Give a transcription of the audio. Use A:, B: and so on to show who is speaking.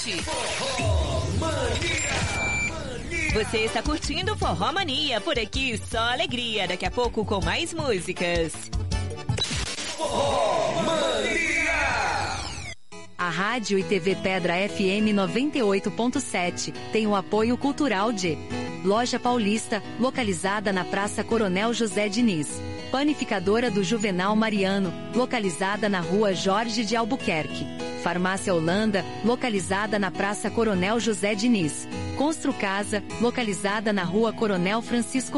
A: curte.
B: Forró Mania.
A: Você está curtindo Forró Mania, por aqui só alegria. Daqui a pouco com mais músicas.
B: Forró Mania.
C: A Rádio e TV Pedra FM 98.7 tem o apoio cultural de Loja Paulista, localizada na Praça Coronel José Diniz. Panificadora do Juvenal Mariano, localizada na Rua Jorge de Albuquerque. Farmácia Holanda, localizada na Praça Coronel José Diniz. Construcasa, localizada na Rua Coronel Francisco